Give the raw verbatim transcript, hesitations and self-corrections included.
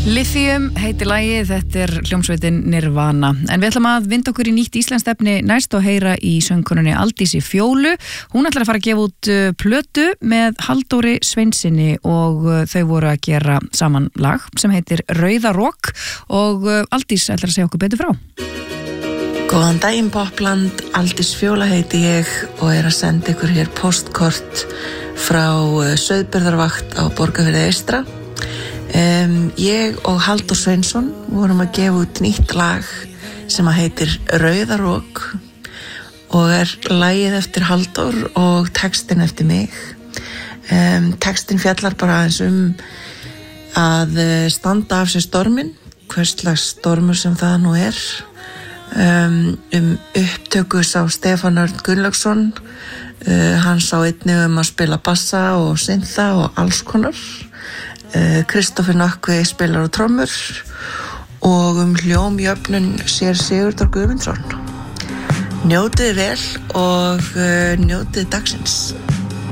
Lithium heitir lagið, þetta er hljómsveitin Nirvana. En við ætlum að vinda okkur í nýtt íslenskt efni næst og heyra í söngkonunni Aldísi Fjólu. Hún ætlar að fara að gefa út plötu með Halldóri Sveinsinni og þau voru að gera saman lag sem heitir Rauða Rok og Aldís ætlar að segja okkur betur frá. Góðan daginn Popland, Aldís Fjóla heiti ég og er að senda ykkur hér postkort frá Sauðburðarvakt á Borgarfirði eystra. Um, ég og Halldór Sveinsson vorum að gefa út nýtt lag sem að heitir Rauða Rok og er lagið eftir Halldór og textin eftir mig. Um, textin fjallar bara aðeins um að standa af sér stormin, hvers slags stormur sem það nú er, um, um upptöku sá Stefán Örn Gunnlaugsson, uh, hann sá einnig um að spila bassa og syntha og alls konar. Kristoffer Nökkvi spilar á trommur og um hljómjöfnun sér Sigurður Guðmundsson. Njótið vel og uh, njótið dagsins.